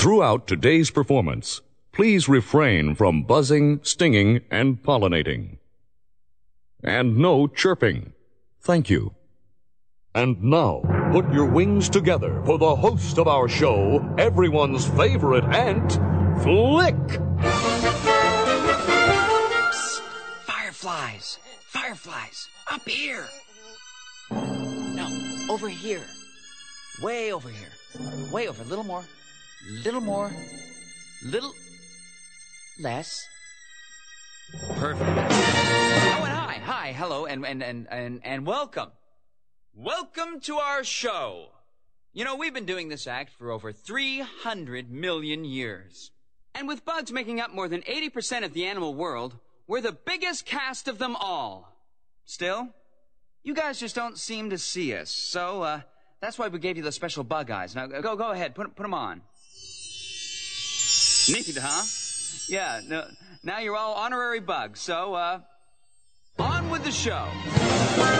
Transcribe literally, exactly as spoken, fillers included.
Throughout today's performance, please refrain from buzzing, stinging, and pollinating. And no chirping. Thank you. And now, put your wings together for the host of our show, everyone's favorite ant, Flick! Psst. Fireflies! Fireflies! Up here! No, over here. Way over here. Way over. Little more. Little more. Little less. Perfect. Oh, and hi. Hi. Hello. And, and, and, and, and welcome. Welcome to our show. You know, we've been doing this act for over three hundred million years. And with bugs making up more than eighty percent of the animal world, we're the biggest cast of them all. Still, you guys just don't seem to see us. So, uh, that's why we gave you the special bug eyes. Now, go, go ahead. Put, put them on. Neat, huh? Yeah, no, now you're all honorary bugs. So, uh, on with the show.